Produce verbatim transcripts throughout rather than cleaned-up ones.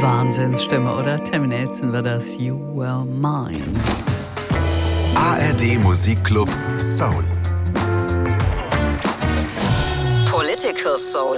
Wahnsinnsstimme, oder? Tammy Nelson war das You Were Mine. A R D Musikclub Soul. Political Soul.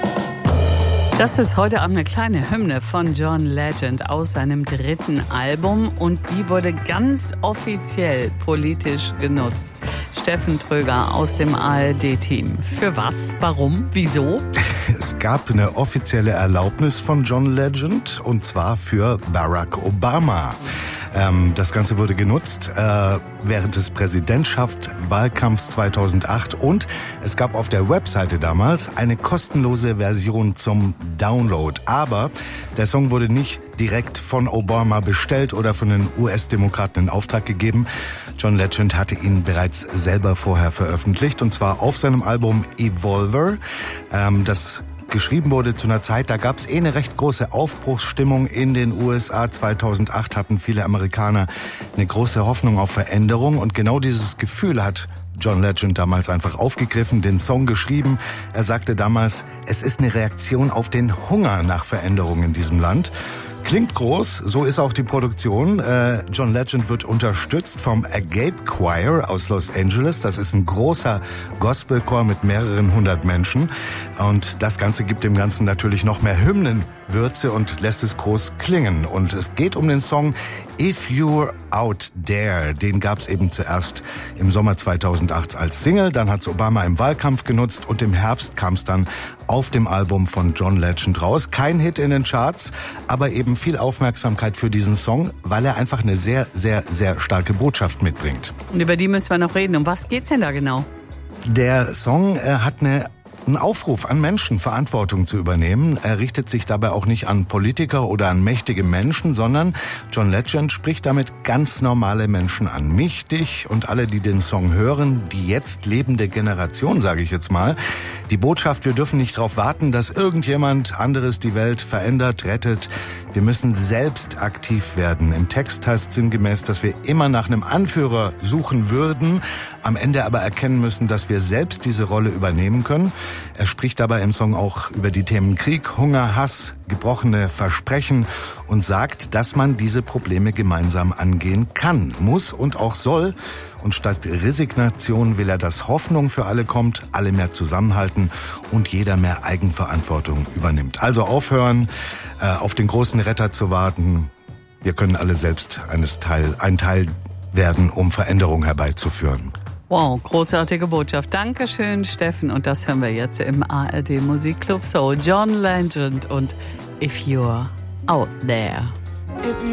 Das ist heute Abend eine kleine Hymne von John Legend aus seinem dritten Album und die wurde ganz offiziell politisch genutzt. Steffen Tröger aus dem A R D-Team. Für was? Warum? Wieso? Es gab eine offizielle Erlaubnis von John Legend und zwar für Barack Obama. Ähm, das Ganze wurde genutzt äh, während des Präsidentschaftswahlkampfs zweitausendacht und es gab auf der Webseite damals eine kostenlose Version zum Download. Aber der Song wurde nicht direkt von Obama bestellt oder von den U S-Demokraten in Auftrag gegeben. John Legend hatte ihn bereits selber vorher veröffentlicht und zwar auf seinem Album Evolver. Ähm, das geschrieben wurde zu einer Zeit, da gab es eh eine recht große Aufbruchsstimmung in den U S A. zweitausendacht hatten viele Amerikaner eine große Hoffnung auf Veränderung und genau dieses Gefühl hat John Legend damals einfach aufgegriffen, den Song geschrieben. Er sagte damals, es ist eine Reaktion auf den Hunger nach Veränderung in diesem Land. Klingt groß, so ist auch die Produktion. Äh, John Legend wird unterstützt vom Agape Choir aus Los Angeles. Das ist ein großer Gospelchor mit mehreren hundert Menschen. Und das Ganze gibt dem Ganzen natürlich noch mehr Hymnenwürze und lässt es groß klingen. Und es geht um den Song If You're Out There. Den gab es eben zuerst im Sommer zweitausendacht als Single. Dann hat es Obama im Wahlkampf genutzt und im Herbst kam es dann auf dem Album von John Legend raus. Kein Hit in den Charts, aber eben viel Aufmerksamkeit für diesen Song, weil er einfach eine sehr, sehr, sehr starke Botschaft mitbringt. Und über die müssen wir noch reden. Um was geht's denn da genau? Der Song äh, hat eine Ein Aufruf an Menschen, Verantwortung zu übernehmen. Er richtet sich dabei auch nicht an Politiker oder an mächtige Menschen, sondern John Legend spricht damit ganz normale Menschen an. Mich, dich und alle, die den Song hören, die jetzt lebende Generation, sage ich jetzt mal. Die Botschaft, wir dürfen nicht darauf warten, dass irgendjemand anderes die Welt verändert, rettet. Wir müssen selbst aktiv werden. Im Text heißt sinngemäß, dass wir immer nach einem Anführer suchen würden, am Ende aber erkennen müssen, dass wir selbst diese Rolle übernehmen können. Er spricht dabei im Song auch über die Themen Krieg, Hunger, Hass, gebrochene Versprechen und sagt, dass man diese Probleme gemeinsam angehen kann, muss und auch soll. Und statt Resignation will er, dass Hoffnung für alle kommt, alle mehr zusammenhalten und jeder mehr Eigenverantwortung übernimmt. Also aufhören, äh, auf den großen Retter zu warten. Wir können alle selbst eines Teil, ein Teil werden, um Veränderung herbeizuführen. Wow, großartige Botschaft. Dankeschön, Steffen. Und das hören wir jetzt im A R D Musikclub Soul. John Legend und If You're Out There.